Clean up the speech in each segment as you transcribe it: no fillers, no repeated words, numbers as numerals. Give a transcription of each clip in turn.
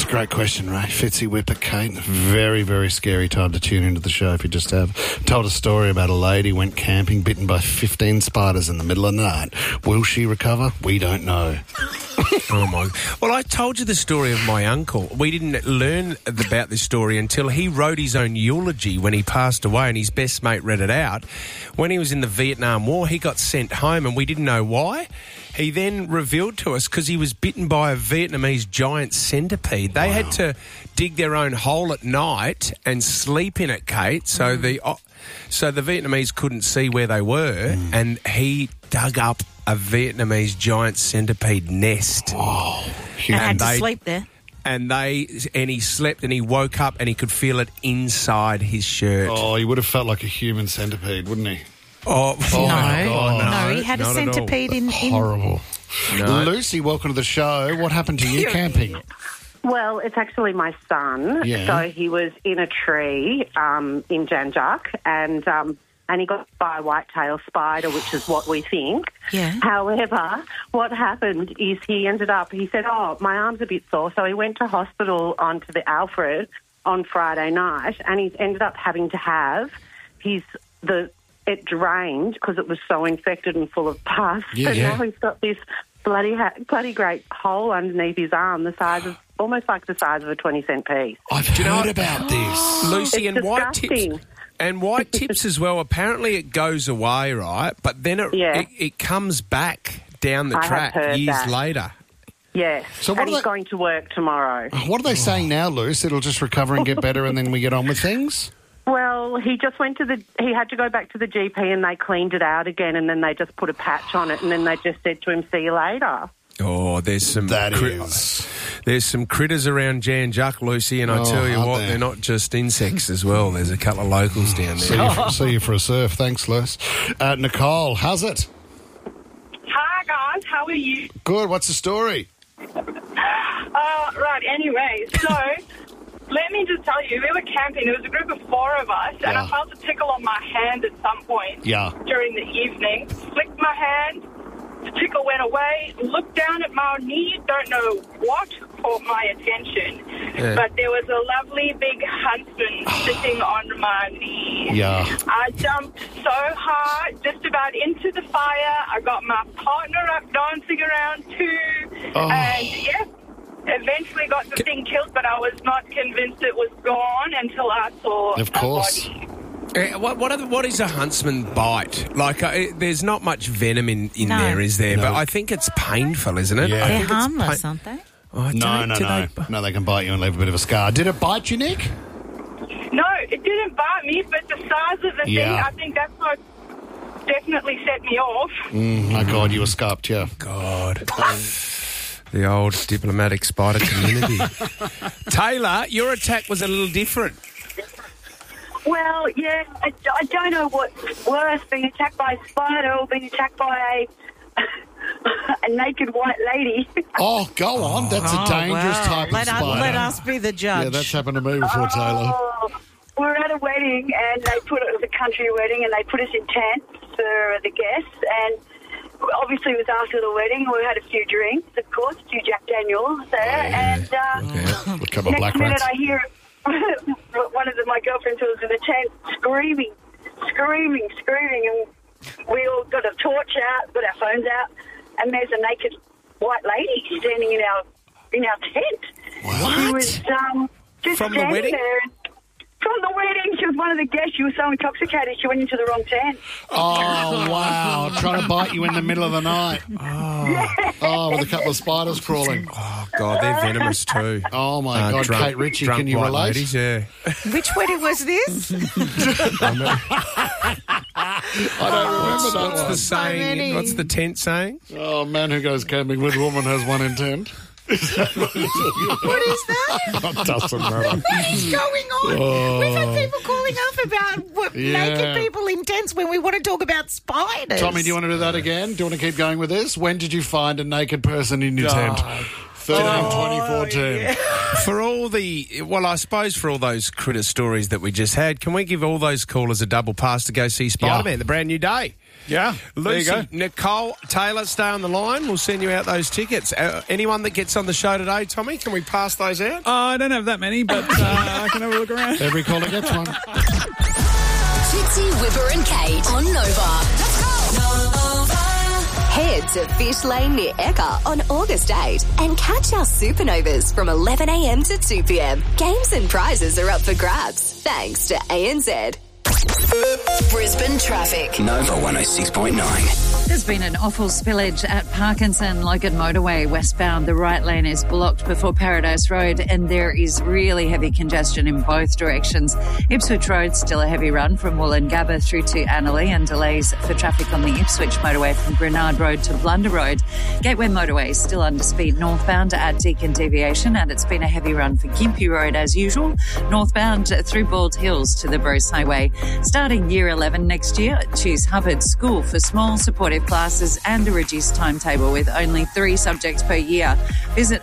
a great question, Ray. Fitzy Whipper, Kate. Very, very scary time to tune into the show if you just have. Told a story about a lady went camping, bitten by 15 spiders in the middle of the night. Will she recover? We don't know. Oh, my. Well, I told you the story of my uncle. We didn't learn about this story until he wrote his own eulogy when he passed away, and his best mate read it out. When he was in the Vietnam War, he got sent home, and we didn't know why. He then revealed to us because he was bitten by a Vietnamese giant centipede. They had to dig their own hole at night and sleep in it, Kate, so the Vietnamese couldn't see where they were, and he dug up a Vietnamese giant centipede nest. Oh, And had to sleep there. And he slept and he woke up and he could feel it inside his shirt. Oh, he would have felt like a human centipede, wouldn't he? Oh, my God, no, he had a centipede in... Horrible. No. Lucy, welcome to the show. What happened to you camping? Well, it's actually my son. Yeah. So he was in a tree in Jan Juc and he got bit by a white-tailed spider, which is what we think. Yeah. However, what happened is he said, my arm's a bit sore, so he went to hospital onto the Alfred on Friday night, and he's ended up having to have it drained because it was so infected and full of pus. Yeah, Now he's got this bloody great hole underneath his arm, almost like the size of a 20-cent piece. I've heard about this. Lucy, It's and white disgusting. tips... And white tips as well, apparently it goes away, right? But then it comes back down the I have track heard years that. later. Yes, So what and are he's they- going to work tomorrow. What are they saying now, Luce? It'll just recover and get better and then we get on with things? Well, he just he had to go back to the GP and they cleaned it out again and then they just put a patch on it and then they just said to him, see you later. Oh, there's some... There's some critters around Jan Juc, Lucy, and I tell you what, they're not just insects as well. There's a couple of locals down there. See you for a surf. Thanks, Luce. Nicole, how's it? Hi, guys. How are you? Good. What's the story? Right, anyway, so let me just tell you, we were camping. There was a group of 4 of us, and I felt a tickle on my hand at some point during the evening. Flicked my hand. The tickle went away, looked down at my knee, don't know what caught my attention, but there was a lovely big huntsman sitting on my knee. Yeah. I jumped so hard, just about into the fire. I got my partner up dancing around too, and eventually got the thing killed, but I was not convinced it was gone until I saw Of course. a body. What is a huntsman bite? Like, there's not much venom in there, is there? No. But I think it's painful, isn't it? Yeah. I They're think it's harmless, aren't they? Oh, No, they can bite you and leave a bit of a scar. Did it bite you, Nick? No, it didn't bite me, but the size of the thing, I think that's what definitely set me off. My God, you were scarped, yeah. God. The old diplomatic spider community. Taylor, your attack was a little different. Well, yeah, I don't know what's worse, being attacked by a spider or being attacked by a naked white lady. Oh, go on. That's a dangerous type of spider. Let us be the judge. Yeah, that's happened to me before, Taylor. We were at a wedding, and it was a country wedding, and they put us in tents for the guests, and obviously it was after the wedding. We had a few drinks, of course, a few Jack Daniels there, and A couple of black next minute rats. I hear one of my girlfriends who was in the tent screaming, and we all got a torch out, got our phones out, and there's a naked white lady standing in our tent. What? She was just From the standing wedding? there. From the wedding, she was one of the guests. She was so intoxicated, she went into the wrong tent. Oh, wow. Trying to bite you in the middle of the night. Oh, with a couple of spiders crawling. Oh, God, they're venomous too. Oh, my God. Kate Ritchie, drunk can you white relate? Ladies, yeah. Which wedding was this? I don't remember that What's one. the saying? many. What's the tent saying? Oh, man who goes camping with woman has one intent. What is that? It doesn't matter. What is going on? We've had people calling up about Yeah. naked people in tents when we want to talk about spiders. Tommy, do you want to do that again? Do you want to keep going with this? When did you find a naked person in your tent? 13-24 For all I suppose for all those critter stories that we just had, can we give all those callers a double pass to go see Spider-Man, the brand new day? Yeah, Lucy, there you go. Nicole, Taylor, stay on the line. We'll send you out those tickets. Anyone that gets on the show today, Tommy, can we pass those out? I don't have that many, but I can have a look around. Every caller gets one. Fitzy, Whipper and Kate on Nova. Head to Fish Lane near Ekka on August 8 and catch our Supernovas from 11 a.m. to 2 p.m. Games and prizes are up for grabs thanks to ANZ. Brisbane traffic. Nova 106.9. There's been an awful spillage at Parkinson Logan Motorway westbound. The right lane is blocked before Paradise Road and there is really heavy congestion in both directions. Ipswich Road still a heavy run from Wollongabba through to Annerley and delays for traffic on the Ipswich Motorway from Grenard Road to Blunder Road. Gateway Motorway is still under speed northbound at Deakin Deviation and it's been a heavy run for Gympie Road as usual. Northbound through Bald Hills to the Bruce Highway. Starting Year 11 next year, choose Hubbard School for small supportive classes and a reduced timetable with only 3 subjects per year. Visit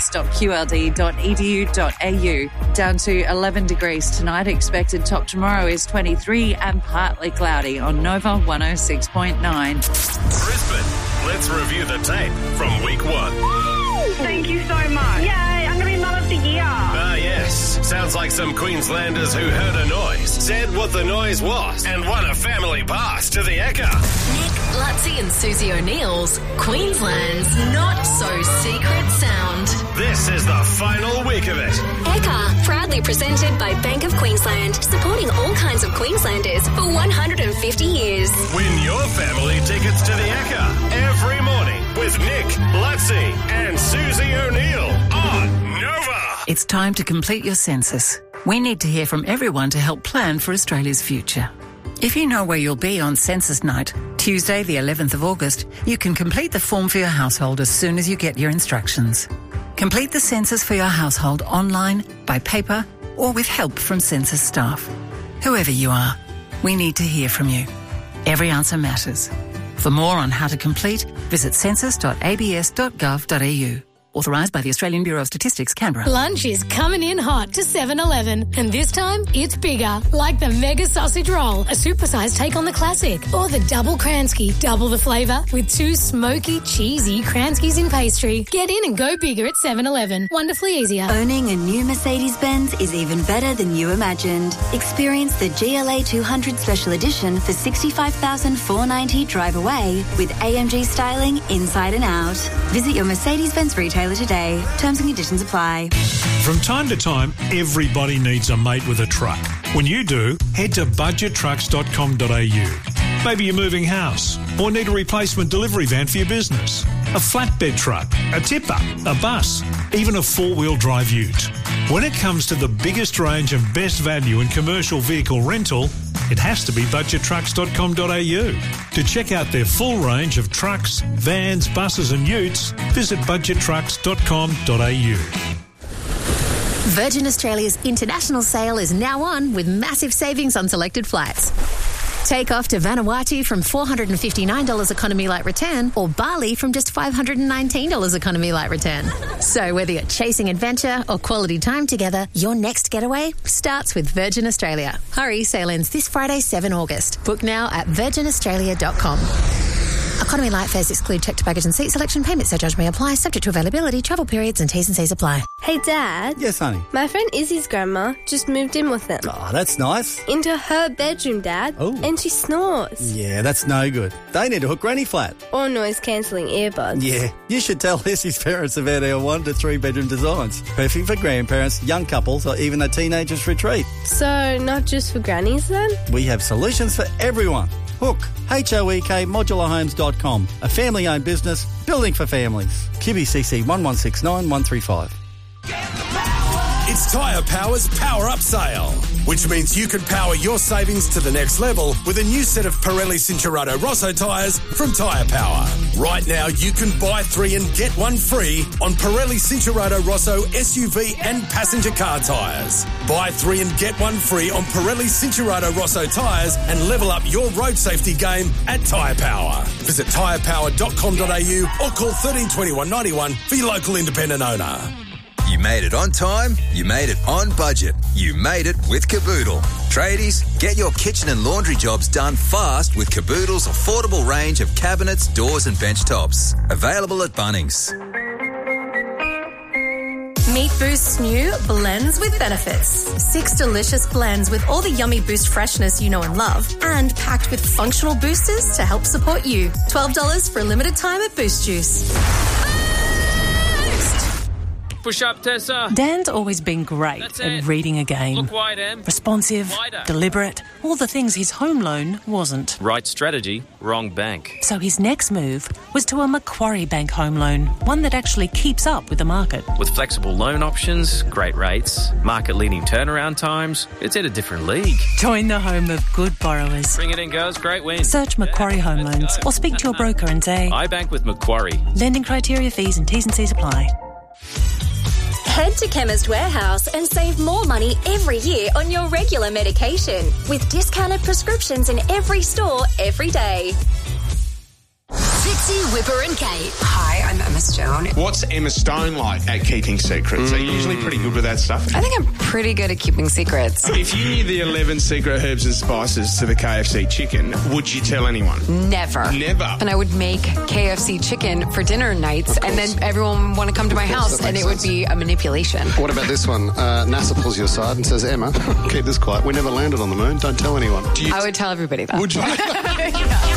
hubbards.qld.edu.au. Down to 11 degrees tonight. Expected top tomorrow is 23 and partly cloudy on Nova 106.9. Brisbane, let's review the tape from week 1. Thank you so much. Yay, I'm going to be Mum of the Year. Ah, yes. Sounds like some Queenslanders who heard a noise, said what the noise was, and won a family pass to the Ekka. Nick, Lutzi and Susie O'Neill's Queensland's not-so-secret sound. This is the final week of it. Ekka, proudly presented by Bank of Queensland, supporting all kinds of Queenslanders for 150 years. Win your family tickets to the Ekka every morning with Nick, Lutzi and Susie O'Neill on Nova. It's time to complete your census. We need to hear from everyone to help plan for Australia's future. If you know where you'll be on census night, Tuesday the 11th of August, you can complete the form for your household as soon as you get your instructions. Complete the census for your household online, by paper, or with help from census staff. Whoever you are, we need to hear from you. Every answer matters. For more on how to complete, visit census.abs.gov.au. Authorised by the Australian Bureau of Statistics, Canberra. Lunch is coming in hot to 7-Eleven, and this time it's bigger, like the Mega Sausage Roll, a supersized take on the classic, or the Double Kransky, double the flavour with 2 smoky, cheesy Kranskys in pastry. Get in and go bigger at 7-Eleven. Wonderfully easier. Owning a new Mercedes-Benz is even better than you imagined. Experience the GLA 200 Special Edition for $65,490 drive away with AMG styling inside and out. Visit your Mercedes-Benz retailer today. Terms and conditions apply. From time to time, everybody needs a mate with a truck. When you do, head to budgettrucks.com.au. Maybe you're moving house or need a replacement delivery van for your business, a flatbed truck, a tipper, a bus, even a 4-wheel drive ute. When it comes to the biggest range and best value in commercial vehicle rental, it has to be budgettrucks.com.au. To check out their full range of trucks, vans, buses and utes, visit budgettrucks.com.au. Virgin Australia's international sale is now on with massive savings on selected flights. Take off to Vanuatu from $459 economy light return or Bali from just $519 economy light return. So whether you're chasing adventure or quality time together, your next getaway starts with Virgin Australia. Hurry, sale ends this Friday, 7 August. Book now at virginaustralia.com. Economy light fares exclude checked baggage and seat selection. Payment surcharge may apply, subject to availability, travel periods and T's and C's apply. Hey, Dad. Yes, honey? My friend Izzy's grandma just moved in with them. Oh, that's nice. Into her bedroom, Dad. Oh. And she snores. Yeah, that's no good. They need to hook Granny flat. Or noise-cancelling earbuds. Yeah, you should tell Izzy's parents about our 1 to 3 bedroom designs. Perfect for grandparents, young couples or even a teenager's retreat. So, not just for grannies then? We have solutions for everyone. Hook, HOEK, modularhomes.com. A family-owned business, building for families. QBCC 1169 135. It's Tyre Power's Power Up Sale, which means you can power your savings to the next level with a new set of Pirelli Cinturato Rosso tyres from Tyre Power. Right now, you can buy 3 and get 1 free on Pirelli Cinturato Rosso SUV and passenger car tyres. Buy 3 and get 1 free on Pirelli Cinturato Rosso tyres and level up your road safety game at Tyre Power. Visit tyrepower.com.au or call 13 21 91 for your local independent owner. You made it on time, you made it on budget, you made it with Caboodle. Tradies, get your kitchen and laundry jobs done fast with Caboodle's affordable range of cabinets, doors and bench tops. Available at Bunnings. Meet Boost's new Blends with Benefits. 6 delicious blends with all the yummy Boost freshness you know and love, and packed with functional boosters to help support you. $12 for a limited time at Boost Juice. Push up, Tessa. Dan's always been great at reading a game. Look wide, Em. Responsive, Wider. deliberate, all the things his home loan wasn't. Right strategy, wrong bank. So his next move was to a Macquarie Bank home loan, one that actually keeps up with the market. With flexible loan options, great rates, market-leading turnaround times, it's in a different league. Join the home of good borrowers. Bring it in, girls. Great win. Search Macquarie Home Loans or speak to your broker and say, I bank with Macquarie. Lending criteria, fees and T's and C's apply. Head to Chemist Warehouse and save more money every year on your regular medication with discounted prescriptions in every store every day. Fitzy, Whipper and Kate. Hi, I'm Emma Stone. What's Emma Stone like at keeping secrets? Are you usually pretty good with that stuff? I think I'm pretty good at keeping secrets. If you knew the 11 secret herbs and spices to the KFC chicken, would you tell anyone? Never. Never? And I would make KFC chicken for dinner nights, and then everyone would want to come to my house, and it would be a manipulation. What about this one? NASA pulls you aside and says, Emma, keep this quiet. We never landed on the moon. Don't tell anyone. I would tell everybody that. Would you? Yeah.